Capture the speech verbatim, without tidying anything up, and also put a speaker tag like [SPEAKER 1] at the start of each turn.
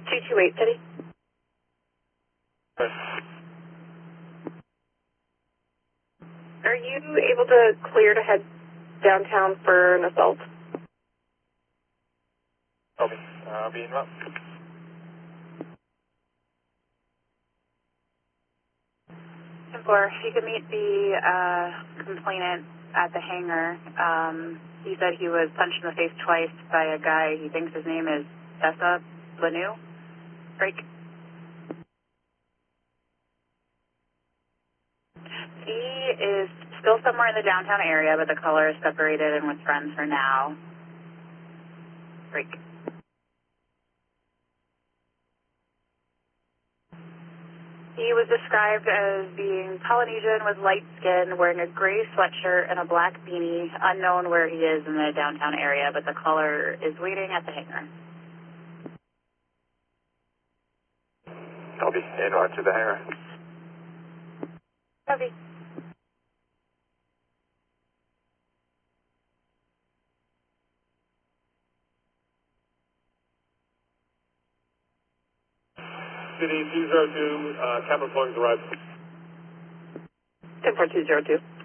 [SPEAKER 1] two two eight City. Are you able to clear to head downtown for an assault?
[SPEAKER 2] Copy. Uh, being up.
[SPEAKER 3] ten four, if you could meet the uh, complainant at the hangar. Um, he said he was punched in the face twice by a guy. He thinks his name is Tessa Lanu. Break. He is still somewhere in the downtown area, but the caller is separated and with friends for now. Break. He was described as being Polynesian with light skin, wearing a gray sweatshirt and a black beanie. Unknown where he is in the downtown area, but the caller is waiting at the hangar.
[SPEAKER 2] Copy. En route to the hangar.
[SPEAKER 3] Copy.
[SPEAKER 2] City two zero two, uh, Captain Florence arrived.
[SPEAKER 1] ten four two zero two.